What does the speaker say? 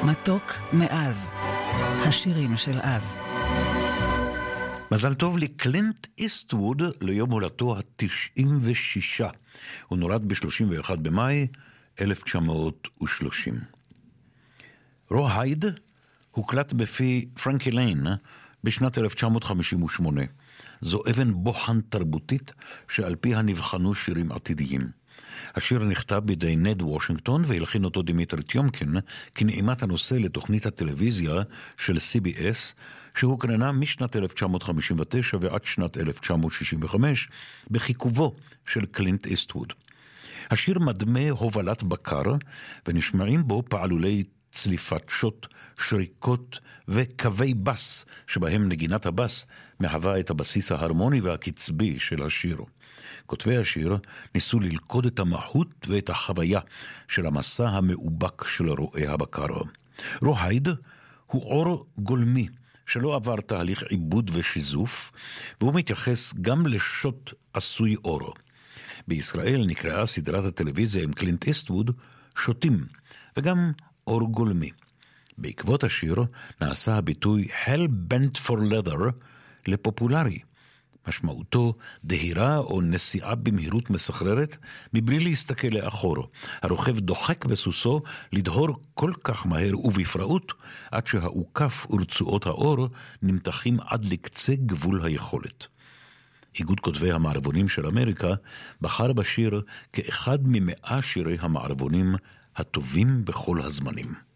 מתוק מאז, השירים של אז. מזל טוב לקלינט איסטווד ליום הולדתו ה-96. הוא נולד ב-31 במאי 1930. רוהייד הוקלט בפי פרנקי ליין בשנת 1958. זו אבן בוחן תרבותית שעל פיה נבחנו שירים עתידיים. השיר נכתב בידי נד וושינגטון והלחין אותו דימיטרי טיומקין כנעימת הנושא לתוכנית הטלוויזיה של CBS שהוקרנה משנת 1959 ועד שנת 1965 בחיכובו של קלינט איסטווד. השיר מדמה הובלת בקר ונשמעים בו פעלולי צליפת שוט, שריקות וקווי בס שבהם נגינת הבס מהווה את הבסיס ההרמוני והקצבי של השיר. כותבי השיר ניסו ללכוד את המהות ואת החוויה של המסע המאובק של רועה הבקר. רוהייד הוא אור גולמי שלא עבר תהליך עיבוד ושיזוף, והוא מתייחס גם לשוט עשוי אור. בישראל נקראה סדרת הטלוויזיה עם קלינט איסטווד שוטים, וגם אור גולמי. בעקבות השיר נעשה הביטוי Hell Bent for Leather לפופולרי. משמעותו דהירה או נסיעה במהירות מסחררת מבלי להסתכל לאחור. הרוכב דוחק בסוסו לדהור כל כך מהר ובפראות עד שהעוקף ורצועות האור נמתחים עד לקצה גבול היכולת. איגוד כותבי המערבונים של אמריקה בחר בשיר כאחד מ100 שירי המערבונים הטובים בכל הזמנים.